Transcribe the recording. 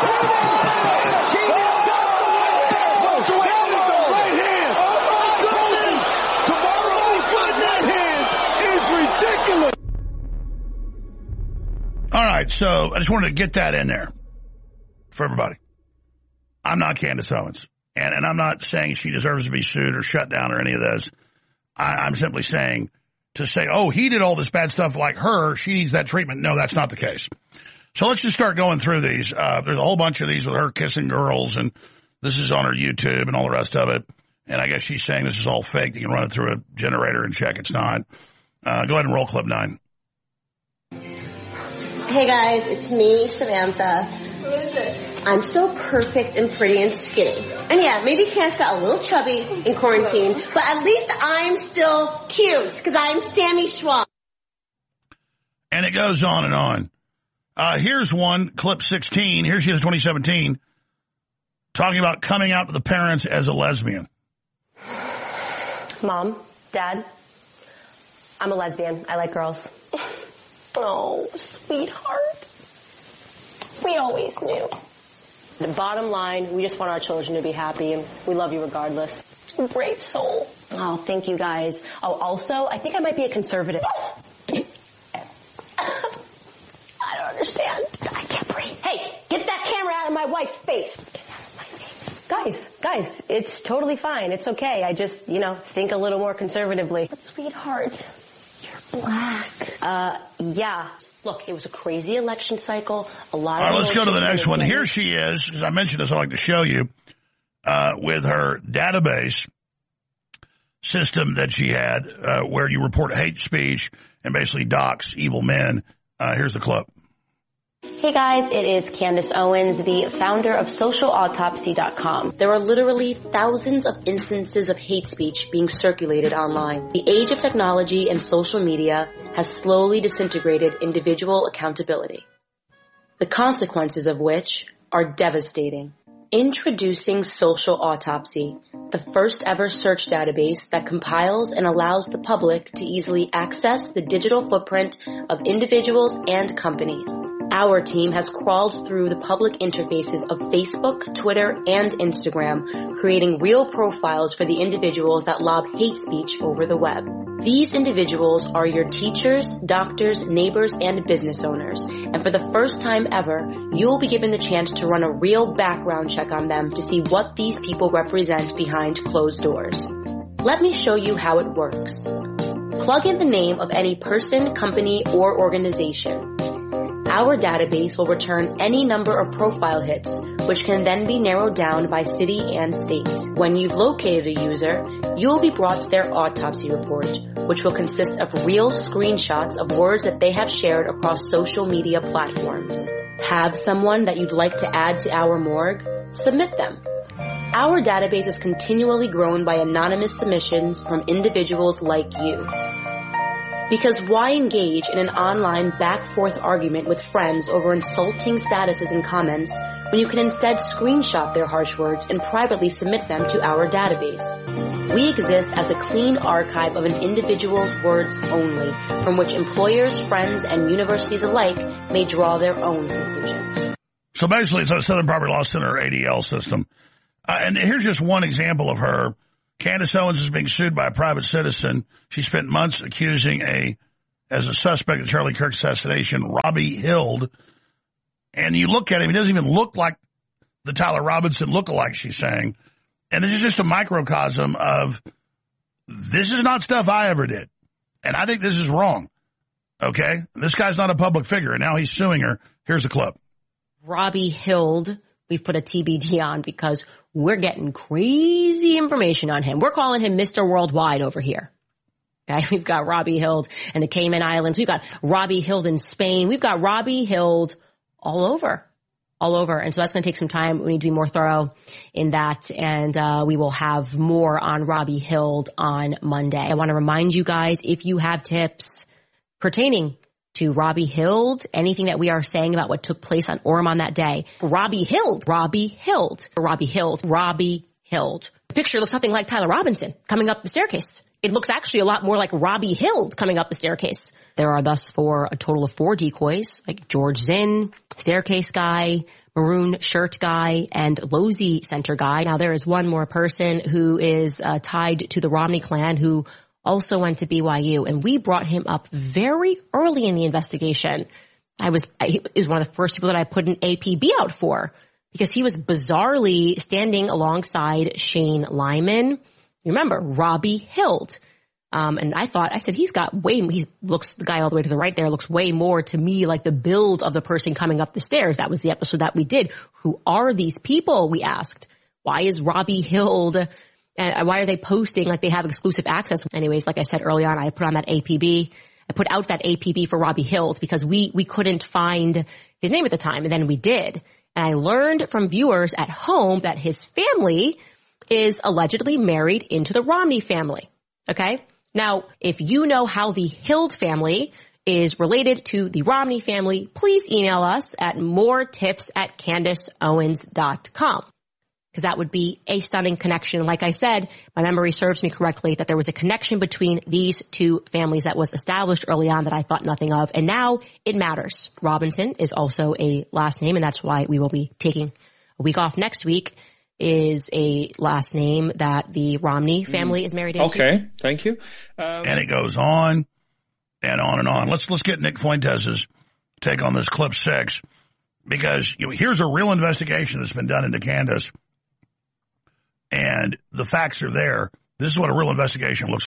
All right, so I just wanted to get that in there for everybody. I'm not Candace Owens, and I'm not saying she deserves to be sued or shut down or any of this. I'm simply saying to say, oh, he did all this bad stuff like her, she needs that treatment. No, that's not the case. So let's just start going through these. There's a whole bunch of these with her kissing girls, and this is on her YouTube and all the rest of it. And I guess she's saying this is all fake. You can run it through a generator and check it's not. Go ahead and roll clip 9. Hey guys, it's me, Samantha. Who is this? I'm still perfect and pretty and skinny. And yeah, maybe Candace got a little chubby in quarantine, but at least I'm still cute, because I'm Sammy Schwab. And it goes on and on. Here's one, clip 16. Here she is, 2017, talking about coming out to the parents as a lesbian. Mom, Dad, I'm a lesbian. I like girls. Oh, sweetheart. We always knew. The bottom line, we just want our children to be happy, and we love you regardless. Brave soul. Oh, thank you, guys. Oh, also, I think I might be a conservative. I don't understand. I can't breathe. Hey, get that camera out of my wife's face. Get out of my face. Guys, it's totally fine. It's okay. I just, think a little more conservatively. But, sweetheart, you're black. Yeah. Look, it was a crazy election cycle. A lot of... All right, let's go to the next one. Here she is. As I mentioned this, I'd like to show you with her database system that she had where you report hate speech and basically dox evil men. Here's the clip. Hey guys, it is Candace Owens, the founder of socialautopsy.com. There are literally thousands of instances of hate speech being circulated online. The age of technology and social media has slowly disintegrated individual accountability, the consequences of which are devastating. Introducing Social Autopsy, the first ever search database that compiles and allows the public to easily access the digital footprint of individuals and companies. Our team has crawled through the public interfaces of Facebook, Twitter, and Instagram, creating real profiles for the individuals that lob hate speech over the web. These individuals are your teachers, doctors, neighbors, and business owners. And for the first time ever, you'll be given the chance to run a real background check on them to see what these people represent behind closed doors. Let me show you how it works. Plug in the name of any person, company, or organization. Our database will return any number of profile hits, which can then be narrowed down by city and state. When you've located a user, you'll be brought to their autopsy report, which will consist of real screenshots of words that they have shared across social media platforms. Have someone that you'd like to add to our morgue? Submit them. Our database is continually grown by anonymous submissions from individuals like you. Because why engage in an online back-forth argument with friends over insulting statuses and comments when you can instead screenshot their harsh words and privately submit them to our database? We exist as a clean archive of an individual's words only, from which employers, friends, and universities alike may draw their own conclusions. So basically, it's a Southern Poverty Law Center ADL system. And here's just one example of her. Candace Owens is being sued by a private citizen. She spent months accusing as a suspect of Charlie Kirk's assassination, Robbie Hild. And you look at him, he doesn't even look like the Tyler Robinson lookalike she's saying. And this is just a microcosm of, this is not stuff I ever did. And I think this is wrong. Okay? This guy's not a public figure, and now he's suing her. Here's a clip. Robbie Hild, we've put a TBD on because we're getting crazy information on him. We're calling him Mr. Worldwide over here. Okay, we've got Robbie Hild in the Cayman Islands. We've got Robbie Hild in Spain. We've got Robbie Hild all over. And so that's going to take some time. We need to be more thorough in that. And we will have more on Robbie Hild on Monday. I want to remind you guys, if you have tips pertaining to Robbie Hild, anything that we are saying about what took place on Orem on that day, Robbie Hild. The picture looks nothing like Tyler Robinson coming up the staircase. It looks actually a lot more like Robbie Hild coming up the staircase. There are thus a total of 4 decoys, like George Zinn, staircase guy, maroon shirt guy and Lozy Center guy. Now there is one more person who is tied to the Romney clan who also went to BYU, and we brought him up very early in the investigation. He was one of the first people that I put an APB out for because he was bizarrely standing alongside Shane Lyman. Remember, Robbie Hild. And I said, he looks, the guy all the way to the right there looks way more to me like the build of the person coming up the stairs. That was the episode that we did. Who are these people? We asked. Why is Robbie Hild, and why are they posting like they have exclusive access? Anyways, like I said early on, I put on that APB. I put out that APB for Robbie Hild because we couldn't find his name at the time. And then we did. And I learned from viewers at home that his family is allegedly married into the Romney family. Okay. Now, if you know how the Hild family is related to the Romney family, please email us at moretips@CandaceOwens.com. Because that would be a stunning connection. Like I said, my memory serves me correctly that there was a connection between these two families that was established early on that I thought nothing of. And now it matters. Robinson is also a last name, and that's why we will be taking a week off next week. Is a last name that the Romney family is married into. Okay, thank you. And it goes on and on and on. Let's get Nick Fuentes' take on this clip 6, because here's a real investigation that's been done into Candace, and the facts are there. This is what a real investigation looks